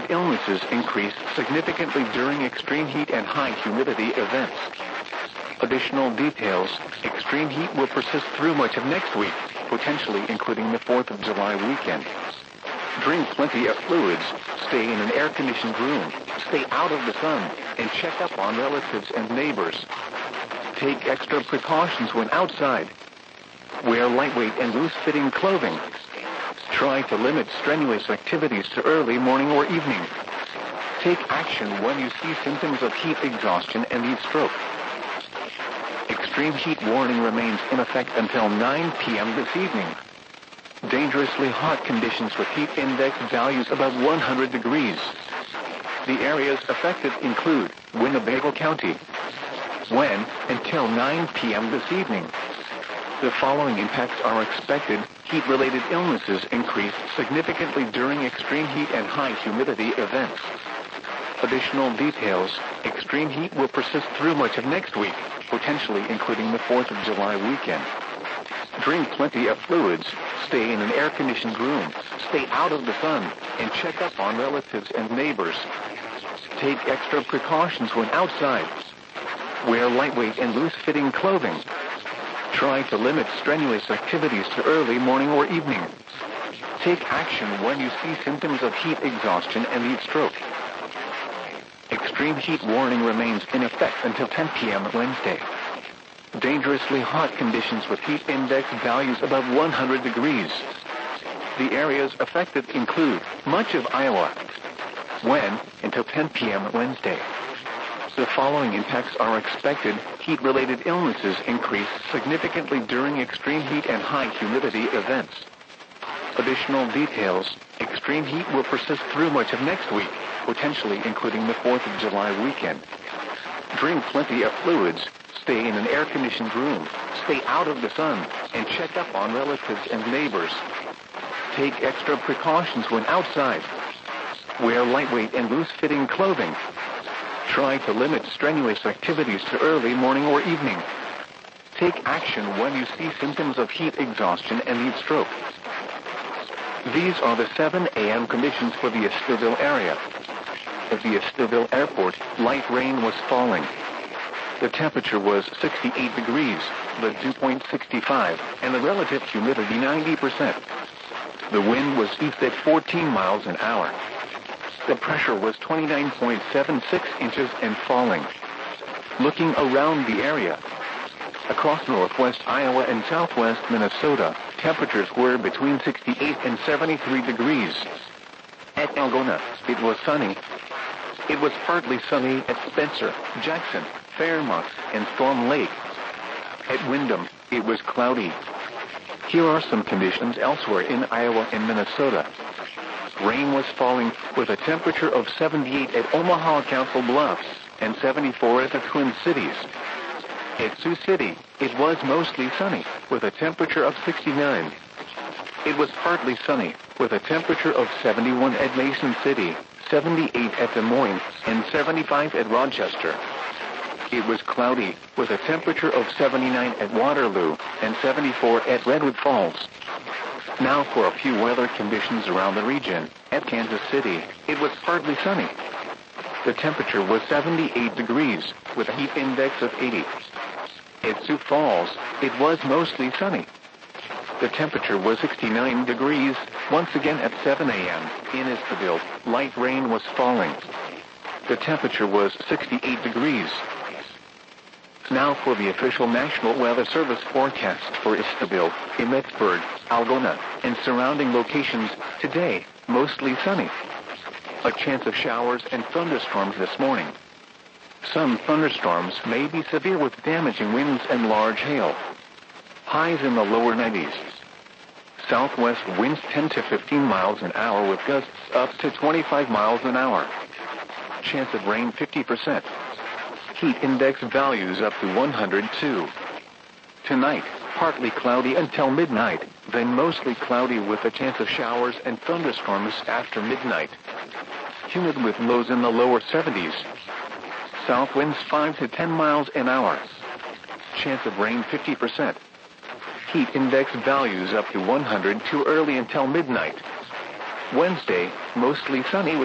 illnesses increase significantly during extreme heat and high humidity events. Additional details: extreme heat will persist through much of next week, potentially including the 4th of July weekend. Drink plenty of fluids, stay in an air-conditioned room, stay out of the sun, and check up on relatives and neighbors. Take extra precautions when outside. Wear lightweight and loose-fitting clothing. Try to limit strenuous activities to early morning or evening. Take action when you see symptoms of heat exhaustion and heat stroke. Extreme heat warning remains in effect until 9 p.m. this evening. Dangerously hot conditions with heat index values above 100 degrees. The areas affected include Winnebago County. When until 9 p.m. this evening. The following impacts are expected: heat-related illnesses increase significantly during extreme heat and high humidity events. Additional details: extreme heat will persist through much of next week, potentially including the 4th of July weekend. Drink plenty of fluids, stay in an air-conditioned room, stay out of the sun, and check up on relatives and neighbors. Take extra precautions when outside. Wear lightweight and loose-fitting clothing. Try to limit strenuous activities to early morning or evening. Take action when you see symptoms of heat exhaustion and heat stroke. Extreme heat warning remains in effect until 10 p.m. Wednesday. Dangerously hot conditions with heat index values above 100 degrees. The areas affected include much of Iowa. When until 10 p.m. Wednesday. The following impacts are expected: heat-related illnesses increase significantly during extreme heat and high humidity events. Additional details: extreme heat will persist through much of next week, potentially including the 4th of July weekend. Drink plenty of fluids, stay in an air-conditioned room, stay out of the sun, and check up on relatives and neighbors. Take extra precautions when outside. Wear lightweight and loose-fitting clothing. Try to limit strenuous activities to early morning or evening. Take action when you see symptoms of heat exhaustion and heat stroke. These are the 7 a.m. conditions for the Estherville area. At the Estherville airport, light rain was falling. The temperature was 68 degrees, the dew point 65, and the relative humidity 90%. The wind was east at 14 miles an hour. The pressure was 29.76 inches and falling. Looking around the area, across northwest Iowa and southwest Minnesota, temperatures were between 68 and 73 degrees. At Algona, it was sunny. It was partly sunny at Spencer, Jackson, Fairmont, and Storm Lake. At Windham, it was cloudy. Here are some conditions elsewhere in Iowa and Minnesota. Rain was falling with a temperature of 78 at Omaha Council Bluffs and 74 at the Twin Cities. At Sioux City, it was mostly sunny with a temperature of 69. It was partly sunny with a temperature of 71 at Mason City, 78 at Des Moines, and 75 at Rochester. It was cloudy with a temperature of 79 at Waterloo and 74 at Redwood Falls. Now for a few weather conditions around the region. At Kansas City, it was partly sunny. The temperature was 78 degrees with a heat index of 80. At Sioux Falls, it was mostly sunny. The temperature was 69 degrees, once again at 7 a.m. In Estherville, light rain was falling. The temperature was 68 degrees. Now for the official National Weather Service forecast for Estherville, Emmetsburg, Algona, and surrounding locations. Today, mostly sunny. A chance of showers and thunderstorms this morning. Some thunderstorms may be severe with damaging winds and large hail. Highs in the lower 90s. Southwest winds 10 to 15 miles an hour with gusts up to 25 miles an hour. Chance of rain 50%. Heat index values up to 102. Tonight, partly cloudy until midnight, then mostly cloudy with a chance of showers and thunderstorms after midnight. Humid with lows in the lower 70s. South winds 5 to 10 miles an hour. Chance of rain 50%. Heat index values up to 100 too early until midnight. Wednesday, mostly sunny with